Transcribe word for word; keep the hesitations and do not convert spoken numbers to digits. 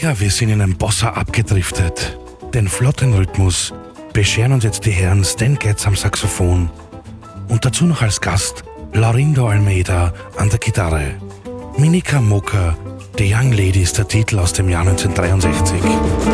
Ja, wir sind in einen Bossa abgedriftet. Den flotten Rhythmus bescheren uns jetzt die Herren Stan Getz am Saxophon und dazu noch als Gast Laurindo Almeida an der Gitarre. Minica Mocha, The Young Lady ist der Titel aus dem Jahr neunzehnhundertdreiundsechzig.